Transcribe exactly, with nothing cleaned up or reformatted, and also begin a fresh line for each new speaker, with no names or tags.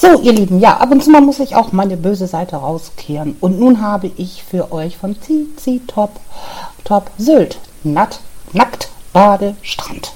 So, ihr Lieben, ja, ab und zu mal muss ich auch meine böse Seite rauskehren. Und nun habe ich für euch von Zizi Top, Top Sylt, Natt, Nackt, Bade, Strand.